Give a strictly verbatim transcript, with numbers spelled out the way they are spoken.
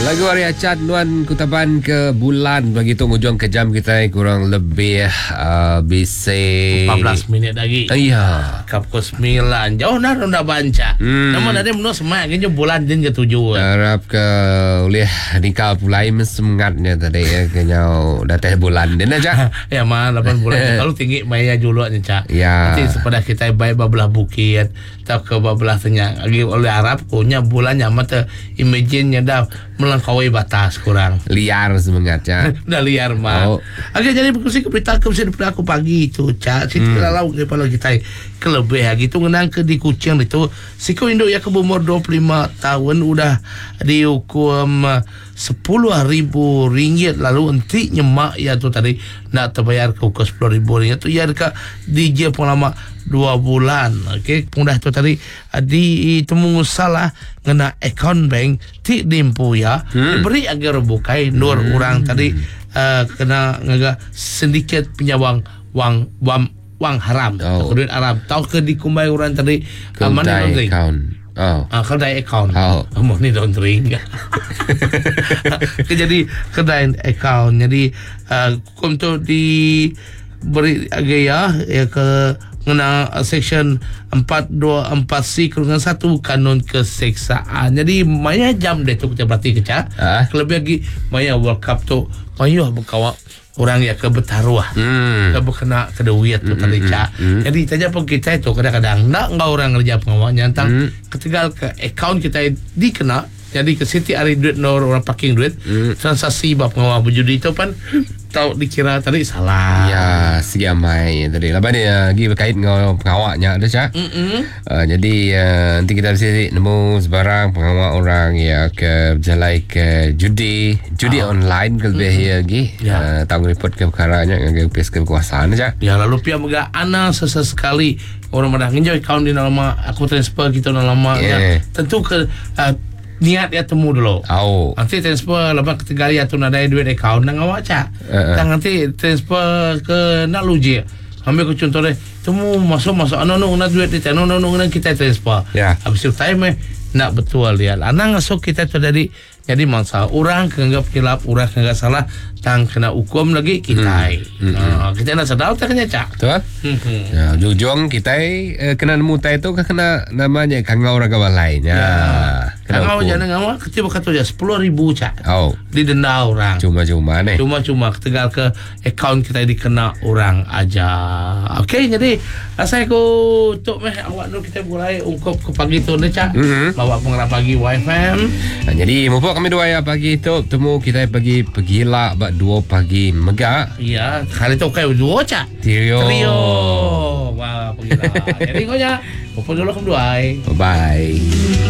Lagu Arya Cat Nuan Kutaban ke bulan begitu hujung ke jam kita kurang lebih uh, bisa empat belas minit lagi. Iya. Ke pukul sembilan. Jauh nak ronda banca. Hmm. Namun ada menurut semak kan bulan din ke tujuh. Harap ke oleh nikah pulai semangatnya tadi ya kenyau datang bulan din aja. Ya mah lapan bulan kalau tinggi maya juluknya cak. Ya. Nanti sepada kita baik bebelah bukit atau ke bebelah tengah. Lagi oleh Arab punya bulannya mata imagine-nya dah melangkaui batas kurang liar semangatnya. Udah liar mah. Oh. Agak jadi berkusi ke berita ke daripada aku pagi itu cak. Situ hmm. lalau daripada kita kelebih gitu ngenang ke di Kucing itu. Siko Indo ya ke umur dua puluh lima tahun udah dihukum sepuluh ribu ringgit lalu enti nyemak ya tu tadi nak terbayar ke hukum sepuluh ribu ringgit tu ya dekat D J pengalaman dua bulan. Okey, mudah tu tadi di temu salah ngena account bank ti dimpu ya hmm. diberi agar bukai nur hmm. orang tadi uh, kena ngaga sedikit penyawang wang wang wang haram oh. duit haram tahu ke dikumbai orang tadi mana account. Oh. Ah, kedai account. Oh. Oh, ni don't ring. Jadi kedai account. Jadi uh, untuk di beri gaya ya ke mengenai section empat dua empat C kurungan satu kanun keseksaan. Jadi maya jam deh tu kita berarti kecak. Ah? Lebih lagi maya World Cup tu maya berkawan orang ya ke bertaruh hmm. ke berkena ke duit tu tadi cak. Hmm. Jadi saja pun kita itu kadang-kadang nak enggak orang kerja pengawalnya tentang hmm. ketika ke account kita dikena jadi ke Siti hari duit no orang parking duit hmm. transaksi bab pengawal berjudi itu kan tahu dikira tadi salah. Ya, siamai tadi. Lepas ni lagi berkait dengan pengawalnya ada cak. Uh, jadi uh, nanti kita bisa nemu sebarang pengawal orang ya ke berjalai ke judi, judi oh. online ke lebih mm-hmm. lagi. Ya. Uh, tahu report ke perkaranya dengan pes kekuasaan cak. Ya, lalu pihak mega ana sesekali orang madah nginjau account di nama aku transfer gitu nama yeah. ya. Tentu ke uh, niat ya temu dulu. Oh. Nanti transfer lepas ketiga hari atau nadai duit account nang awak cak. Uh-uh. Dan nanti transfer ke nak luji. Ambil ke contoh deh. Temu masuk masuk anu anu nak duit di anu anu anu kita transfer. Ya. Yeah. Habis itu time eh nak betul dia. Anang masuk kita tu dari jadi mangsa orang kenggap kilap orang kenggap salah tang kena hukum lagi kita. Hmm. Uh, kita nak sedar tak kena cak. Betul. Hmm. Ya, ujung kita eh, kena nemu tai tu kena namanya kangau orang kawan lain. Ya. Kangau jangan ngawal ketiba kata dia sepuluh ribu cak. Oh. Didenda orang. Cuma-cuma nih. Cuma-cuma ketegal ke account kita dikena orang aja. Okey, jadi saya ko tok meh awak nu kita mulai ungkap ke pagi tu ni cak. Mm-hmm. Bawa pengarah pagi Y F M. Nah, jadi mumpuk kami dua ya pagi tu temu kita pergi pergilah bak dua pagi megak. Iya, kali tu kayak dua cak. Trio. Trio. Wah, pergilah. Jadi kau ya. Mumpuk dulu kem dua. Bye bye.